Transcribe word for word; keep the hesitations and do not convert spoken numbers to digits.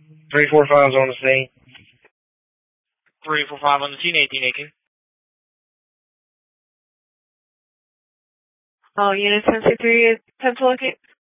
three four five's on the scene. three four five on the scene, eighteen eighteen. All units, ten three is ten to locate.